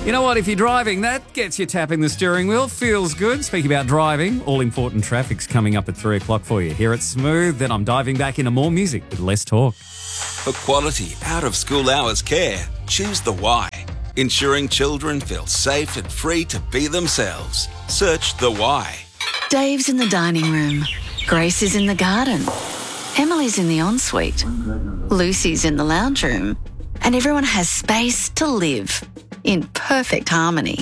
You know what? If you're driving, that gets you tapping the steering wheel. Feels good. Speaking about driving, all important traffic's coming up at 3 o'clock for you. Here at Smooth, then I'm diving back into more music with less talk. For quality, out-of-school hours care, choose the Y. Ensuring children feel safe and free to be themselves. Search the Y. Dave's in the dining room. Grace is in the garden. Emily's in the ensuite. Lucy's in the lounge room. And everyone has space to live in perfect harmony.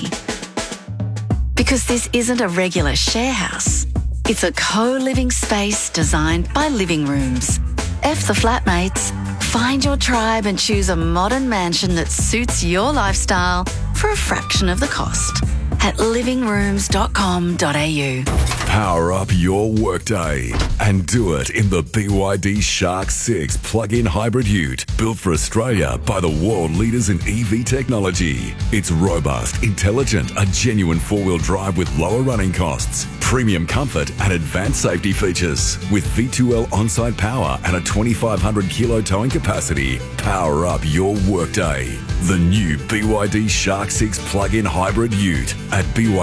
Because this isn't a regular share house. It's a co-living space designed by Living Rooms. F the flatmates. Find your tribe and choose a modern mansion that suits your lifestyle for a fraction of the cost at livingrooms.com.au. Power up your workday and do it in the BYD Shark 6 plug-in hybrid ute, built for Australia by the world leaders in EV technology. It's robust, intelligent, a genuine four-wheel drive with lower running costs, premium comfort and advanced safety features. With V2L on-site power and a 2,500 kilo towing capacity, power up your workday. The new BYD Shark 6 plug-in hybrid ute at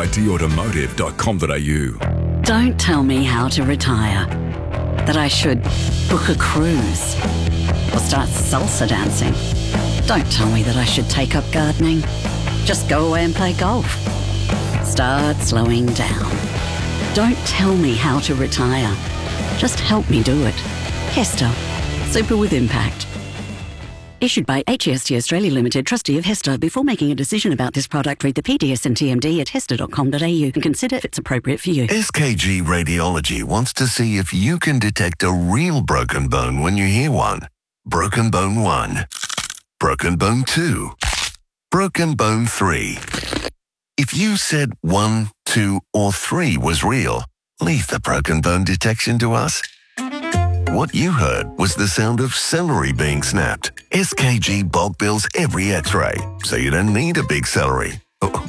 bydautomotive.com.au. Don't tell me how to retire. That I should book a cruise or start salsa dancing. Don't tell me that I should take up gardening. Just go away and play golf. Start slowing down. Don't tell me how to retire. Just help me do it. Hester. Super with impact. Issued by HEST Australia Limited, trustee of Hester. Before making a decision about this product, read the PDS and TMD at hester.com.au and consider if it's appropriate for you. SKG Radiology wants to see if you can detect a real broken bone when you hear one. Broken bone 1. Broken bone 2. Broken bone 3. If you said 1, 2, or 3 was real, leave the broken bone detection to us. What you heard was the sound of celery being snapped. SKG bulk bills every x-ray, so you don't need a big salary.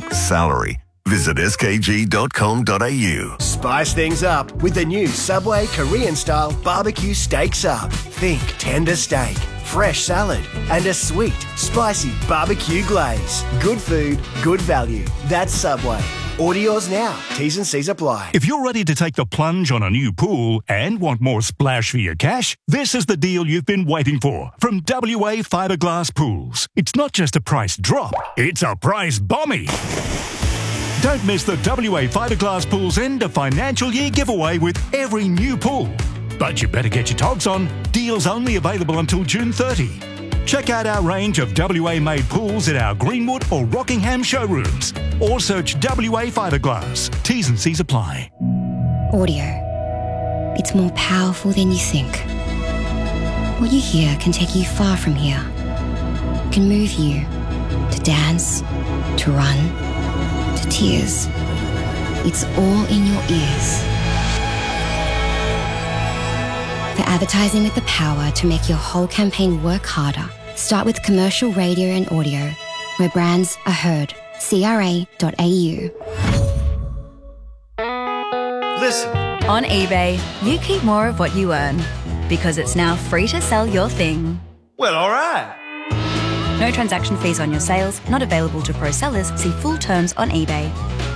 Visit skg.com.au. Spice things up with the new Subway Korean-style barbecue steak sub. Think tender steak, fresh salad, and a sweet, spicy barbecue glaze. Good food, good value. That's Subway. Order yours now. T's and C's apply. If you're ready to take the plunge on a new pool and want more splash for your cash, this is the deal you've been waiting for from WA Fiberglass Pools. It's not just a price drop, it's a price bommy. Don't miss the WA Fiberglass Pools end of financial year giveaway with every new pool. But you better get your togs on. Deals only available until June 30. Check out our range of WA-made pools at our Greenwood or Rockingham showrooms, or search WA Fiberglass. T's and C's apply. Audio. It's more powerful than you think. What you hear can take you far from here. Can move you to dance, to run, to tears. It's all in your ears. For advertising with the power to make your whole campaign work harder, start with commercial radio and audio, where brands are heard. CRA.au. Listen. On eBay, you keep more of what you earn, because it's now free to sell your thing. Well, all right. No transaction fees on your sales, not available to pro sellers. See full terms on eBay.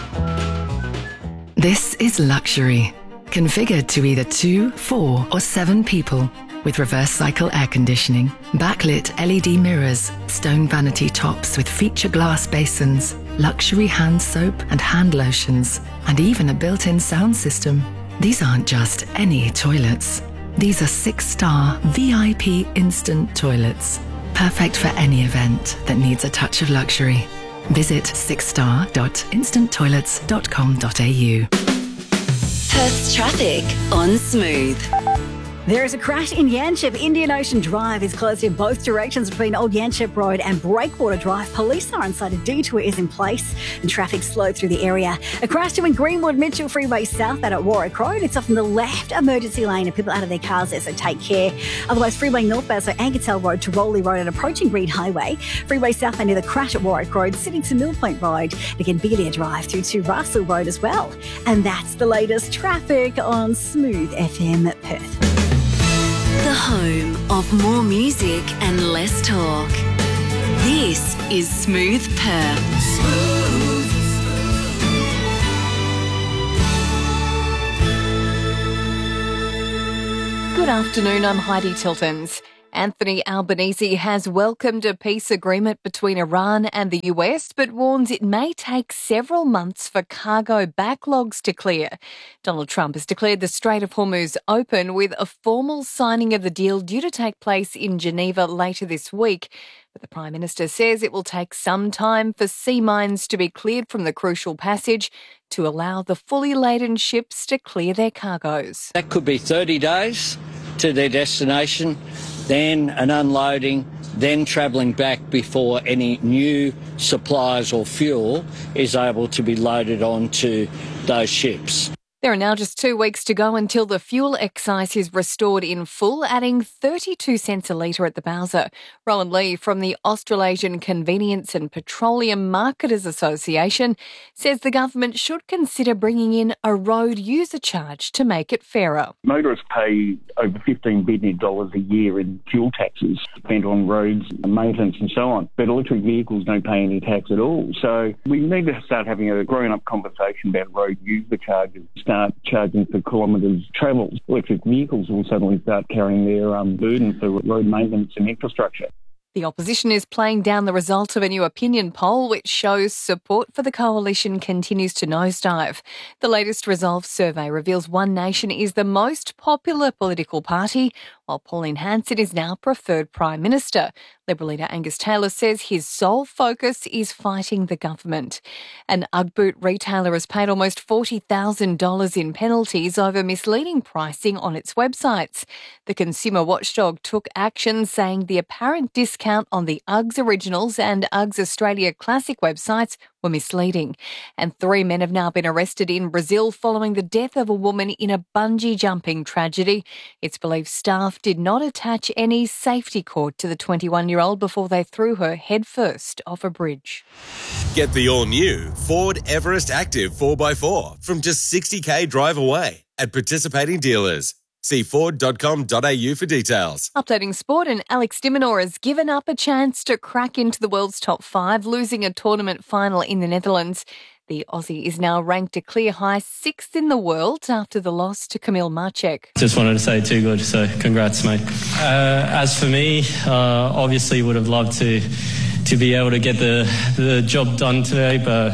This is luxury. Configured to either 2, 4 or 7 people, with reverse cycle air conditioning, backlit LED mirrors, stone vanity tops with feature glass basins, luxury hand soap and hand lotions, and even a built-in sound system. These aren't just any toilets. These are 6-star VIP instant toilets, perfect for any event that needs a touch of luxury. Visit 6star.instanttoilets.com.au. Perth's traffic on Smooth. There is a crash in Yanchep. Indian Ocean Drive is closed in both directions between Old Yanchep Road and Breakwater Drive. Police are inside. A detour is in place and traffic slowed through the area. A crash to in Greenwood Mitchell Freeway south out at Warwick Road. It's off in the left emergency lane and people out of their cars there, so take care. Otherwise, Freeway northbound, so Angertell Road to Rowley Road and approaching Green Highway. Freeway southbound near the crash at Warwick Road, sitting to Mill Point Road. And again, Bigelow Drive through to Russell Road as well. And that's the latest traffic on Smooth FM Perth. The home of more music and less talk. This is Smooth Perth. Good afternoon, I'm Heidi Tiltons. Anthony Albanese has welcomed a peace agreement between Iran and the US, but warns it may take several months for cargo backlogs to clear. Donald Trump has declared the Strait of Hormuz open, with a formal signing of the deal due to take place in Geneva later this week. But the Prime Minister says it will take some time for sea mines to be cleared from the crucial passage to allow the fully laden ships to clear their cargoes. That could be 30 days to their destination, then an unloading, then travelling back before any new supplies or fuel is able to be loaded onto those ships. There are now just 2 weeks to go until the fuel excise is restored in full, adding 32 cents a litre at the Bowser. Rowan Lee from the Australasian Convenience and Petroleum Marketers Association says the government should consider bringing in a road user charge to make it fairer. Motorists pay over $15 billion a year in fuel taxes spent on roads, maintenance and so on. But electric vehicles don't pay any tax at all. So we need to start having a grown-up conversation about road user charges. Start charging for kilometres travelled. Electric vehicles will suddenly start carrying their burden for road maintenance and infrastructure. The opposition is playing down the result of a new opinion poll which shows support for the coalition continues to nosedive. The latest Resolve survey reveals One Nation is the most popular political party, while Pauline Hanson is now preferred Prime Minister. Liberal leader Angus Taylor says his sole focus is fighting the government. An Ugg boot retailer has paid almost $40,000 in penalties over misleading pricing on its websites. The consumer watchdog took action, saying the apparent discount on the Uggs Originals and Uggs Australia Classic websites were misleading. And 3 men have now been arrested in Brazil following the death of a woman in a bungee jumping tragedy. It's believed staff did not attach any safety cord to the 21-year-old before they threw her headfirst off a bridge. Get the all-new Ford Everest Active 4x4 from just $60,000 drive away at participating dealers. See Ford.com.au for details. Updating sport, and Alex de Minaur has given up a chance to crack into the world's top 5, losing a tournament final in the Netherlands. The Aussie is now ranked a clear high 6th in the world after the loss to Kamil Marcek. Just wanted to say too good, so congrats, mate. As for me, obviously would have loved to be able to get the job done today, but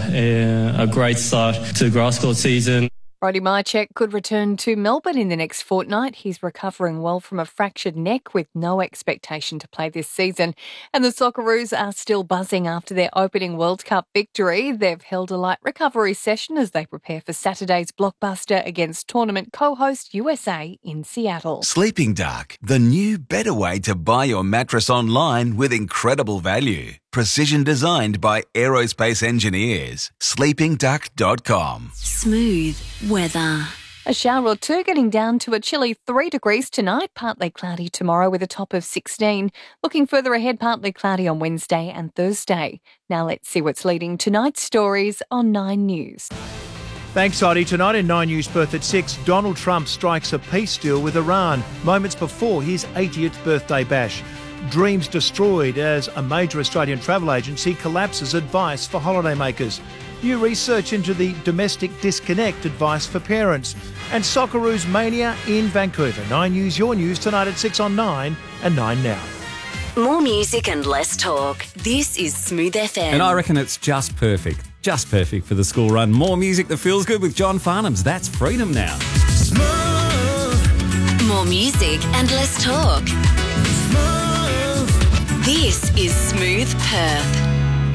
a great start to the grass court season. Brody Marcek could return to Melbourne in the next fortnight. He's recovering well from a fractured neck with no expectation to play this season. And the Socceroos are still buzzing after their opening World Cup victory. They've held a light recovery session as they prepare for Saturday's blockbuster against tournament co-host USA in Seattle. Sleeping Dark, the new better way to buy your mattress online with incredible value. Precision designed by aerospace engineers. sleepingduck.com. Smooth weather. A shower or two, getting down to a chilly 3 degrees tonight, partly cloudy tomorrow with a top of 16. Looking further ahead, partly cloudy on Wednesday and Thursday. Now let's see what's leading tonight's stories on 9 News. Thanks, Heidi. Tonight in 9 News Perth at 6, Donald Trump strikes a peace deal with Iran moments before his 80th birthday bash. Dreams destroyed as a major Australian travel agency collapses advice for holidaymakers. New research into the domestic disconnect advice for parents. And Socceroos mania in Vancouver. 9 News, your news tonight at 6 on 9 and 9 Now. More music and less talk. This is Smooth FM. And I reckon it's just perfect for the school run. More music that feels good with John Farnham's That's Freedom Now. More music and less talk. This is Smooth Perth.